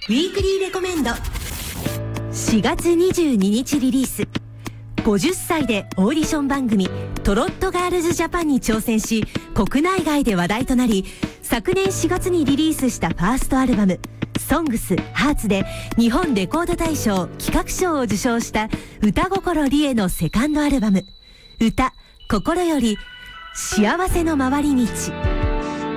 ウィークリーレコメンド。4月22日リリース。50歳でオーディション番組トロットガールズジャパンに挑戦し、国内外で話題となり、昨年4月にリリースしたファーストアルバムソングスハーツで日本レコード大賞企画賞を受賞した歌心理恵のセカンドアルバム歌心より幸せの回り道。